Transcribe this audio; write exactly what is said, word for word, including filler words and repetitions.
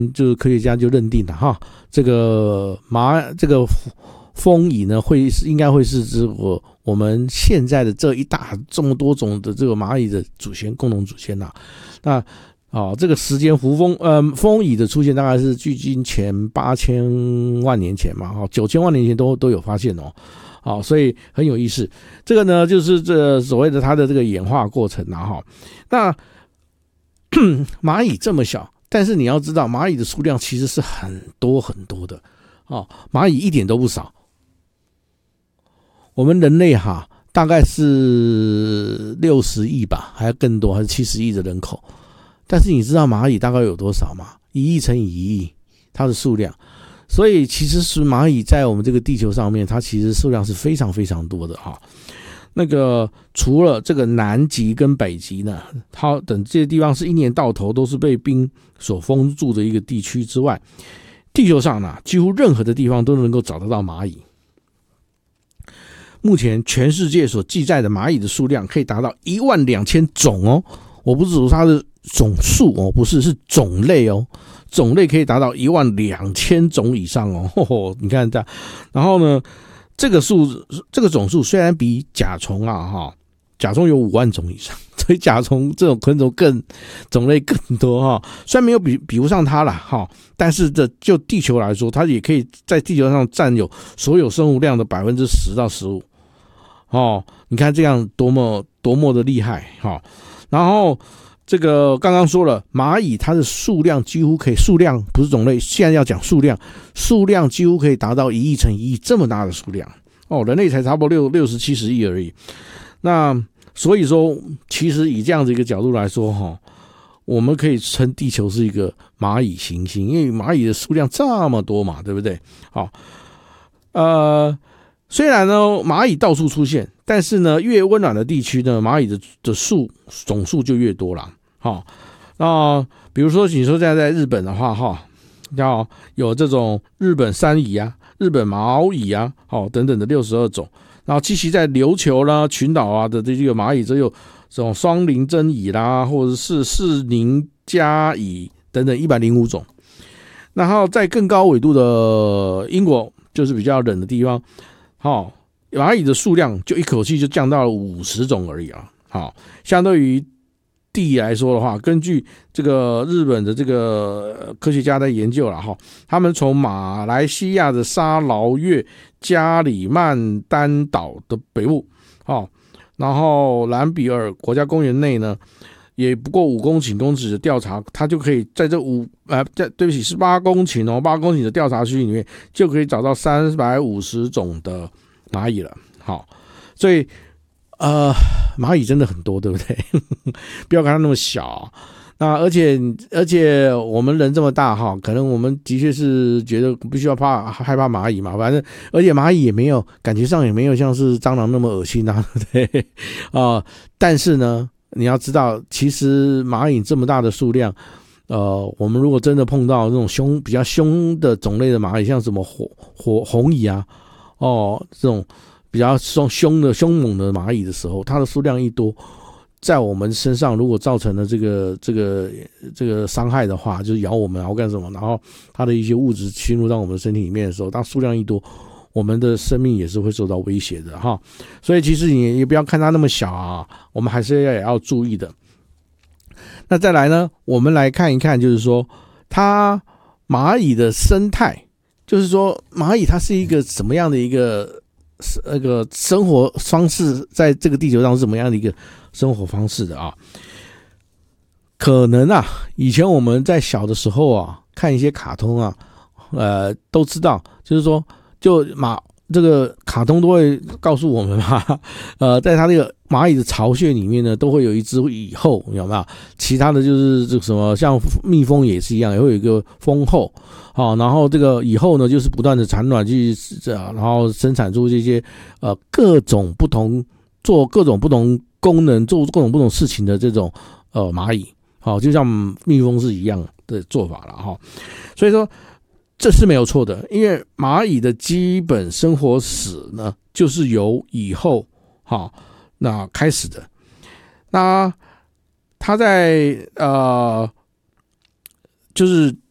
就是科学家就认定了哈，这个蚂这个蜂蚁呢会应该会是这个我们现在的这一大这么多种的这个蚂蚁的祖先，共同祖先呐、啊。那哦，这个时间胡蜂呃蜂蚁的出现大概是距今前八千万年前嘛，哈，九千万年前都都有发现哦，好，所以很有意思。这个呢，就是这所谓的它的这个演化过程啊，哈。那蚂蚁这么小，但是你要知道，蚂蚁的数量其实是很多很多的哦，蚂蚁一点都不少。我们人类哈，大概是六十亿吧，还要更多，还是七十亿的人口。但是你知道蚂蚁大概有多少吗？一亿乘以一亿，它的数量。所以其实是蚂蚁在我们这个地球上面，它其实数量是非常非常多的哈。那个除了这个南极跟北极呢，它等这些地方是一年到头都是被冰所封住的一个地区之外，地球上呢几乎任何的地方都能够找得到蚂蚁。目前全世界所记载的蚂蚁的数量可以达到一万两千种哦，我不是说它的总数哦，不是，是种类哦，种类可以达到一万两千种以上哦，呵呵，你看这，然后呢，这个数这个总数虽然比甲虫啊哈，甲虫有五万种以上，所以甲虫这种昆虫更种类更多哈，虽然没有比比不上它啦哈，但是这就地球来说，它也可以在地球上占有所有生物量的百分之十到十五哦，你看这样多么多么的厉害哈，然后。这个刚刚说了，蚂蚁它的数量几乎可以，数量不是种类，现在要讲数量，数量几乎可以达到一亿乘一亿这么大的数量哦，人类才差不多六六十七十亿而已。那所以说，其实以这样子一个角度来说哈，我们可以称地球是一个蚂蚁行星，因为蚂蚁的数量这么多嘛，对不对？好，呃。虽然呢，蚂蚁到处出现，但是呢，越温暖的地区呢，蚂蚁的的数总数就越多了。好，那比如说你说现在在日本的话，哈，要有这种日本山蚁啊、日本毛蚁啊，好等等的六十二种，然后栖息在琉球啦、群岛啊的这个蚂蚁，只有这种双鳞针蚁啦，或者是四鳞家蚁等等一百零五种。然后在更高纬度的英国，就是比较冷的地方。好，蚂蚁的数量就一口气就降到了五十种而已啊！好，相对于地来说的话，根据这个日本的这个科学家在研究了哈，他们从马来西亚的沙劳越加里曼丹岛的北部，好，然后兰比尔国家公园内呢，也不过五公顷公尺的调查，它就可以在这五呃，对不起是八公顷哦，八公顷的调查区里面就可以找到三百五十种的蚂蚁了。好，所以呃，蚂蚁真的很多，对不对？不要看它那么小，那而且而且我们人这么大哈，可能我们的确是觉得不需要怕害怕蚂蚁嘛，反正而且蚂蚁也没有感觉上也没有像是蟑螂那么恶心啊，对不对啊、呃？但是呢。你要知道，其实蚂蚁这么大的数量，呃，我们如果真的碰到那种凶比较凶的种类的蚂蚁，像什么火火红蚁啊，哦，这种比较凶的凶猛的蚂蚁的时候，它的数量一多，在我们身上如果造成了这个这个这个伤害的话，就是咬我们，然后干什么，然后它的一些物质侵入到我们的身体里面的时候，当数量一多。我们的生命也是会受到威胁的哈，所以其实你也不要看它那么小啊，我们还是要也要注意的。那再来呢，我们来看一看，就是说它蚂蚁的生态，就是说蚂蚁它是一个什么样的一个那个生活方式，在这个地球上是什么样的一个生活方式的啊？可能啊，以前我们在小的时候啊，看一些卡通啊，呃，都知道，就是说。就马这个卡通都会告诉我们嘛，呃，在它那个蚂蚁的巢穴里面呢，都会有一只蚁后，有没有？其他的就是这个什么，像蜜蜂也是一样，也会有一个蜂后，好，然后这个蚁后呢，就是不断的产卵去，然后生产出这些呃各种不同做各种不同功能、做各种不同事情的这种呃蚂蚁，好，就像蜜蜂是一样的做法了哈，所以说。这是没有错的，因为蚂蚁的基本生活史呢，就是由蚁后好那开始的。那它在呃，就是